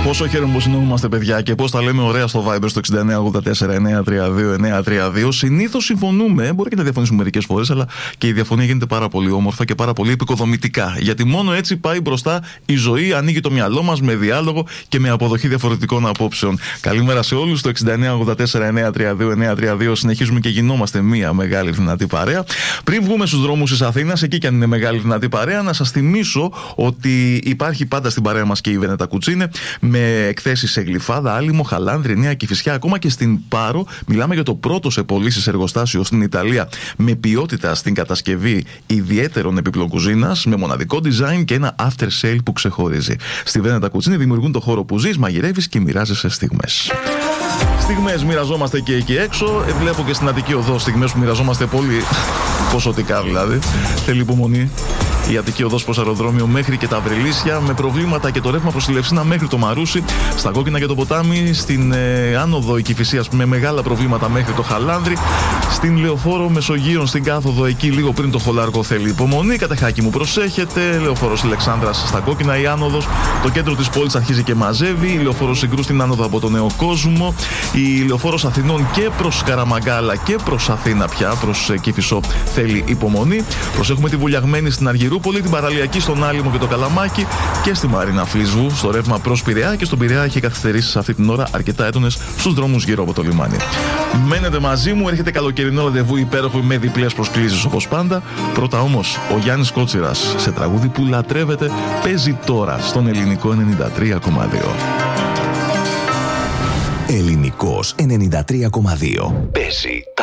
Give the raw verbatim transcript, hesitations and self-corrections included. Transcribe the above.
Πόσο χαίρομαι που συνομιλούμαστε, παιδιά, και πώς τα λέμε ωραία στο Viber στο εξήντα εννέα ογδόντα τέσσερα εννιακόσια τριάντα δύο εννιακόσια τριάντα δύο. Συνήθως συμφωνούμε, μπορεί και να διαφωνήσουμε μερικές φορές, αλλά και η διαφωνία γίνεται πάρα πολύ όμορφα και πάρα πολύ επικοδομητικά. Γιατί μόνο έτσι πάει μπροστά η ζωή, ανοίγει το μυαλό μας με διάλογο και με αποδοχή διαφορετικών απόψεων. Καλημέρα σε όλους. Στο εξήντα εννέα ογδόντα τέσσερα εννιακόσια τριάντα δύο εννιακόσια τριάντα δύο συνεχίζουμε και γινόμαστε μία μεγάλη δυνατή παρέα. Πριν βγούμε στους δρόμους της Αθήνας, εκεί κι αν είναι μεγάλη δυνατή παρέα, να σας θυμίσω ότι υπάρχει πάντα στην παρέα μας και η Βενέτα Κουτσίνε, με εκθέσεις σε Γλυφάδα, Άλυμο, Χαλάνδρη, Νέα Κηφισιά, ακόμα και στην Πάρο. Μιλάμε για το πρώτο σε πωλήσεις εργοστάσιο στην Ιταλία με ποιότητα στην κατασκευή ιδιαίτερων επίπλων κουζίνας, με μοναδικό design και ένα after sale που ξεχωρίζει. Στη Βενέτα Κουτσίνε δημιουργούν το χώρο που ζεις, μαγειρεύεις και μοιράζεσαι στιγμές. Στιγμές μοιραζόμαστε και εκεί έξω. Ε, βλέπω και στην Αττική Οδό στιγμές που μοιραζόμαστε πολύ ποσοτικά δηλαδή. Θέλει υπομονή. Η Αττική Οδός προς αεροδρόμιο μέχρι και τα Βρυλίσια, με προβλήματα και το ρεύμα προς τη Λευσίνα μέχρι το Μαρούσι. Στα Κόκκινα και το Ποτάμι, στην ε, άνοδο η Κηφισίας με μεγάλα προβλήματα μέχρι το Χαλάνδρη. Στην Λεωφόρο Μεσογείων, στην κάθοδο εκεί λίγο πριν το Χολάρκο θέλει υπομονή. Κατεχάκι μου προσέχετε. Λεωφόρος Αλεξάνδρας στα Κόκκινα η άνοδος. Το κέντρο της πόλης αρχίζει και μαζεύει. Η Λεωφόρος Συγκρού στην άνοδο από τον Νέο Κόσμο. Η Λεωφόρος Αθηνών και προς Καραμαγκάλα και προς Αθήνα πια, προς ε, Κηφισό θέλει υπομονή. Προσέχουμε τη Βουλιαγμένη στην Αργυρούπολη, την Παραλιακή στον Άλυμο και το Καλαμάκι και στη Μαρίνα Φλίσβου στο ρεύμα προς Πειραιά, και στον Πειραιά έχει καθυστερήσεις αυτή την ώρα αρκετά έντονες στους δρόμους γύρω από το λιμάνι. Μένετε μαζί μου, έρχεται καλοκαιρινό ραντεβού υπέροχο με διπλές προσκλήσεις όπως πάντα. Πρώτα όμως, ο Γιάννης Κότσιρας σε τραγούδι που λατρεύεται παίζει τώρα στον Ελληνικό ενενήντα τρία κόμμα δύο. Ελληνικός ενενήντα τρία κόμμα δύο. Παίζει